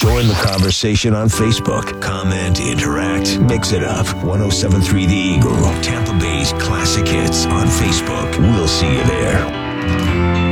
Join the conversation on Facebook. Comment, interact, mix it up. 1073 The Eagle, Tampa Bay's classic hits on Facebook. We'll see you there.